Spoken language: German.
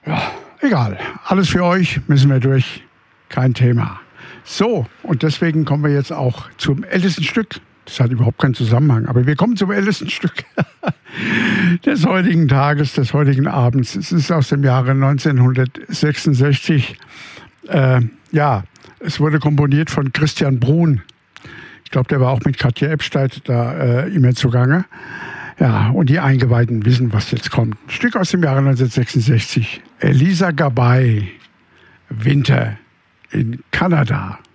Ja, egal. Alles für euch, müssen wir durch. Kein Thema. So, und deswegen kommen wir jetzt auch zum ältesten Stück. Das hat überhaupt keinen Zusammenhang, aber wir kommen zum ältesten Stück des heutigen Tages, des heutigen Abends. Es ist aus dem Jahre 1966. Es wurde komponiert von Christian Bruhn. Ich glaube, der war auch mit Katja Ebstedt da immer zugange. Ja, und die Eingeweihten wissen, was jetzt kommt. Ein Stück aus dem Jahre 1966. Elisa Gabay, Winter in Kanada.